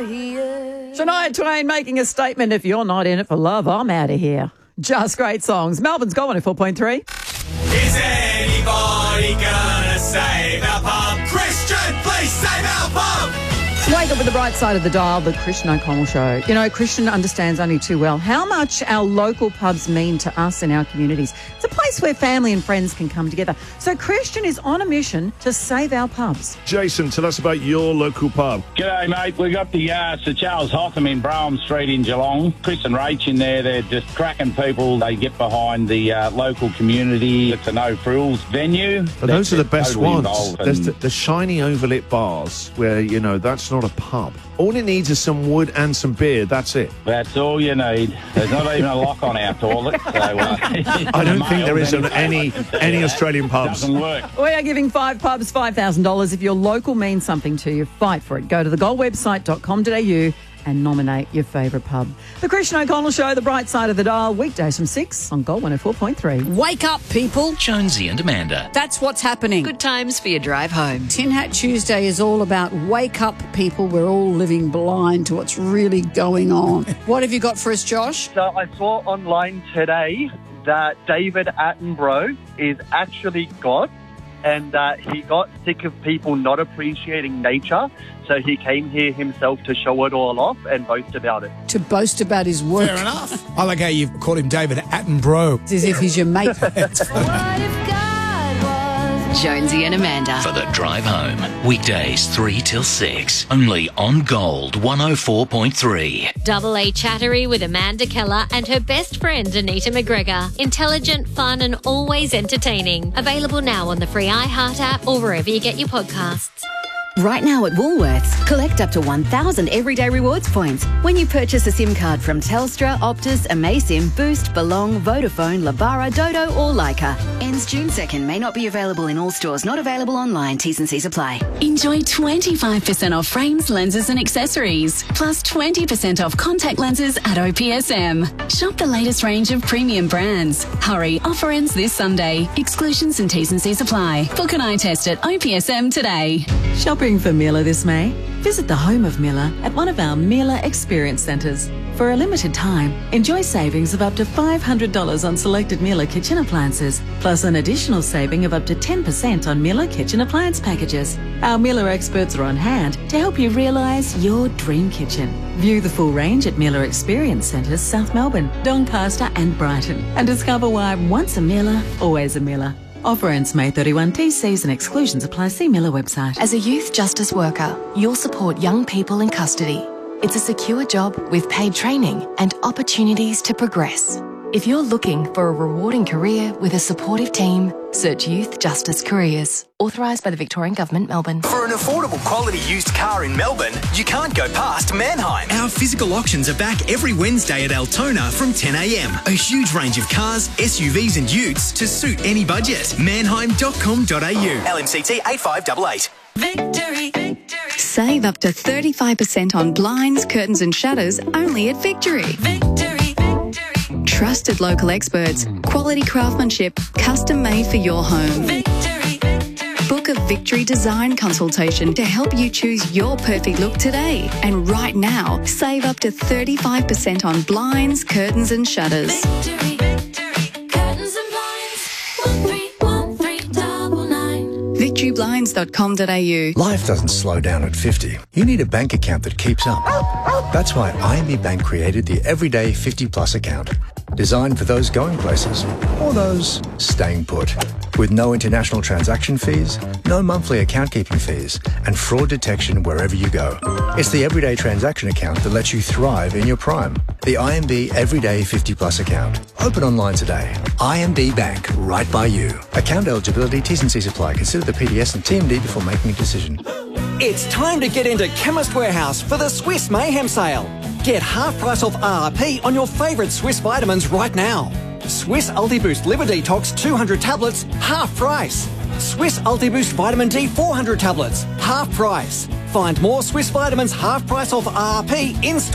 Shania Twain making a statement. If you're not in it for love, I'm out of here. Just great songs. Melbourne's Got 104.3. Is anybody gonna save our pub? Christian, please save our pub! Wake up with the bright side of the dial, the Christian O'Connell Show. You know, Christian understands only too well how much our local pubs mean to us and our communities. It's a place where family and friends can come together. So Christian is on a mission to save our pubs. Jason, tell us about your local pub. G'day, mate. We got the Sir Charles Hotham in Brougham Street in Geelong. Chris and Rach in there, they're just cracking people. They get behind the local community. It's a no-frills venue. But those are the best totally ones. There's the shiny overlit bars where, you know, that's not a pub. All it needs is some wood and some beer. That's it. That's all you need. There's not even a lock on our toilet. So, I don't think there is on any Australian pubs. Doesn't work. We are giving 5 pubs $5,000. If your local means something to you, fight for it. Go to thegoldwebsite.com.au and nominate your favourite pub. The Christian O'Connell Show, the bright side of the dial, weekdays from 6 on Gold 104.3. Wake up, people. Jonesy and Amanda. That's what's happening. Good times for your drive home. Tin Hat Tuesday is all about wake up, people. We're all living blind to what's really going on. What have you got for us, Josh? So I saw online today that David Attenborough is actually God, and that he got sick of people not appreciating nature, so he came here himself to show it all off and boast about it. To boast about his work. Fair enough. I like how you've called him David Attenborough. It's as if he's your mate. Jonesy and Amanda. For the drive home. Weekdays 3 till 6. Only on Gold 104.3. Double A Chattery with Amanda Keller and her best friend Anita McGregor. Intelligent, fun and always entertaining. Available now on the free iHeart app or wherever you get your podcasts. Right now at Woolworths, collect up to 1,000 everyday rewards points when you purchase a SIM card from Telstra, Optus, Amaysim, Boost, Belong, Vodafone, Labara, Dodo or Leica. Ends June 2nd. May not be available in all stores. Not available online. T's and C's apply. Enjoy 25% off frames, lenses and accessories. Plus 20% off contact lenses at OPSM. Shop the latest range of premium brands. Hurry, offer ends this Sunday. Exclusions and T's and C's apply. Book an eye test at OPSM today. Shopping for Miller this May? Visit the home of Miller at one of our Miller Experience Centres. For a limited time, enjoy savings of up to $500 on selected Miller kitchen appliances, plus an additional saving of up to 10% on Miller kitchen appliance packages. Our Miller experts are on hand to help you realise your dream kitchen. View the full range at Miller Experience Centres, South Melbourne, Doncaster and Brighton, and discover why once a Miller, always a Miller. Offer ends May 31. T's and exclusions apply. See Miller website. As a youth justice worker, you'll support young people in custody. It's a secure job with paid training and opportunities to progress. If you're looking for a rewarding career with a supportive team, search Youth Justice Careers. Authorised by the Victorian Government, Melbourne. For an affordable quality used car in Melbourne, you can't go past Mannheim. Our physical auctions are back every Wednesday at Altona from 10 a.m. A huge range of cars, SUVs and utes to suit any budget. Mannheim.com.au. LMCT 8588. Victory. Save up to 35% on blinds, curtains and shutters only at Victory. Victory. Trusted local experts, quality craftsmanship, custom made for your home. Victory. Book a Victory design consultation to help you choose your perfect look today. And right now, save up to 35% on blinds, curtains and shutters. Victory. Curtains and blinds. 131399. VictoryBlinds.com.au. Life doesn't slow down at 50. You need a bank account that keeps up. That's why IMB Bank created the Everyday 50 Plus account. Designed for those going places or those staying put. With no international transaction fees, no monthly account keeping fees, and fraud detection wherever you go. It's the everyday transaction account that lets you thrive in your prime. The IMB Everyday 50 Plus account. Open online today. IMB Bank, right by you. Account eligibility, T's and C's apply. Consider the PDS and TMD before making a decision. It's time to get into Chemist Warehouse for the Swiss Mayhem sale. Get half price off RRP on your favourite Swiss vitamins right now. Swiss UltiBoost Liver Detox 200 tablets, half price. Swiss UltiBoost Vitamin D 400 tablets, half price. Find more Swiss vitamins half price off RRP in store.